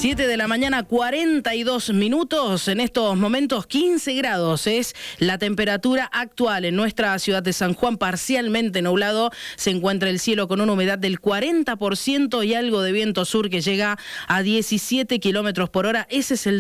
7 de la mañana, 42 minutos. En estos momentos, 15 grados es la temperatura actual en nuestra ciudad de San Juan. Parcialmente nublado se encuentra el cielo con una humedad del 40% y algo de viento sur que llega a 17 kilómetros por hora. Ese es el